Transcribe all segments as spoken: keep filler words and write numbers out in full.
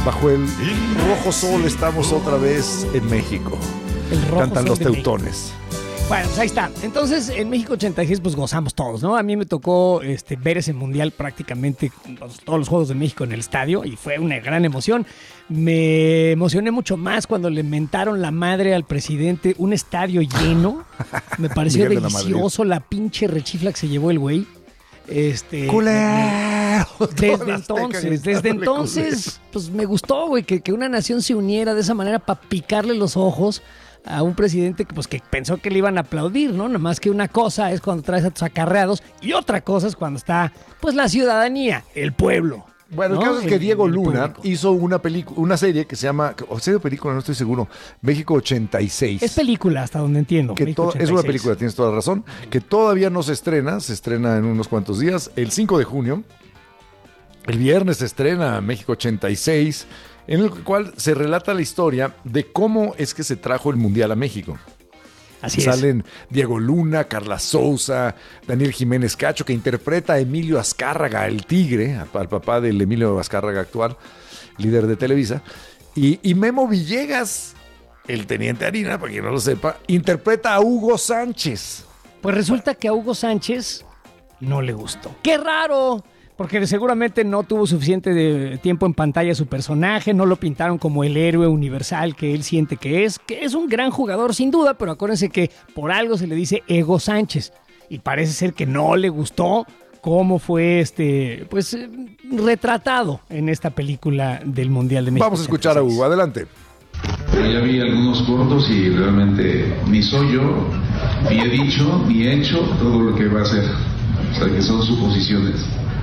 bajo el rojo sol estamos otra vez en México. El rojo Cantan sol los de teutones. México. Bueno, pues ahí está. Entonces, en México ochenta y seis, pues gozamos todos, ¿no? A mí me tocó este, ver ese mundial prácticamente pues, todos los Juegos de México en el estadio y fue una gran emoción. Me emocioné mucho más cuando le mentaron la madre al presidente, un estadio lleno. Me pareció Miguel de la delicioso la, la pinche rechifla que se llevó el güey. Este, ¡Culero! Desde entonces, desde entonces, pues me gustó, güey, que, que una nación se uniera de esa manera para picarle los ojos a un presidente que, pues, que pensó que le iban a aplaudir, ¿no? Nada más que una cosa es cuando traes a tus acarreados y otra cosa es cuando está, pues, la ciudadanía, el pueblo. Bueno, ¿no? el caso es que el, Diego el Luna público. hizo una película, una serie que se llama, o serie o película, no estoy seguro, México ochenta y seis. Es película, hasta donde entiendo. Que to- es una película, tienes toda la razón, que todavía no se estrena, se estrena en unos cuantos días, el cinco de junio. El viernes se estrena México ochenta y seis, en el cual se relata la historia de cómo es que se trajo el Mundial a México. Así Salen es. Diego Luna, Carla Souza, Daniel Jiménez Cacho, que interpreta a Emilio Azcárraga, el tigre, al papá del Emilio Azcárraga actual, líder de Televisa. Y, y Memo Villegas, el teniente Harina, para quien no lo sepa, interpreta a Hugo Sánchez. Pues resulta que a Hugo Sánchez no le gustó. ¡Qué raro! Porque seguramente no tuvo suficiente de tiempo en pantalla su personaje, no lo pintaron como el héroe universal que él siente que es, que es un gran jugador sin duda, pero acuérdense que por algo se le dice Ego Sánchez. Y parece ser que no le gustó cómo fue este, pues, retratado en esta película del Mundial de México. Vamos a escuchar a Hugo, adelante. Ya vi algunos cortos y realmente ni soy yo, ni he dicho, ni he hecho todo lo que va a hacer. O sea, que son suposiciones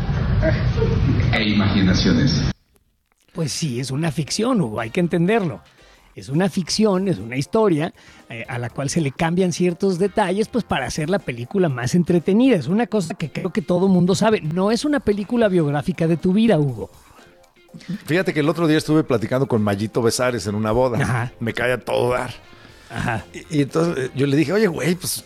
e imaginaciones. Pues sí, es una ficción, Hugo, hay que entenderlo. Es una ficción, es una historia eh, a la cual se le cambian ciertos detalles pues para hacer la película más entretenida. Es una cosa que creo que todo mundo sabe. No es una película biográfica de tu vida, Hugo. Fíjate que el otro día estuve platicando con Mayito Besares en una boda. Ajá. Me cae a todo dar. Ajá. Y, y entonces yo le dije, oye, güey, pues